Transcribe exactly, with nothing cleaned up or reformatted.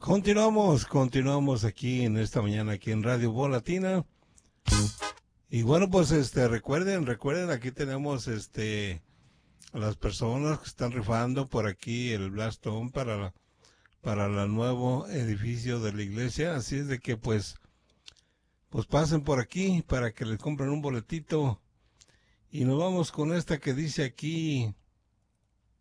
Continuamos, continuamos aquí en esta mañana, aquí en Radio Voz Latina. Y bueno, pues este, recuerden, recuerden, aquí tenemos este a las personas que están rifando por aquí el Blastón para la, para el nuevo edificio de la iglesia. Así es de que pues, pues pasen por aquí para que les compren un boletito. Y nos vamos con esta que dice aquí: